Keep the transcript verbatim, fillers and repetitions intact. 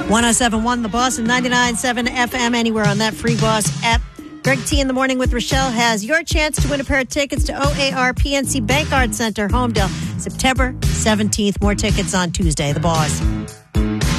one oh seven point one The Boss and ninety-nine point seven F M anywhere on that Free Boss app. Greg T in the Morning with Rochelle has your chance to win a pair of tickets to O A R P N C Bank Arts Center, Homedale, September seventeenth. More tickets on Tuesday. The Boss.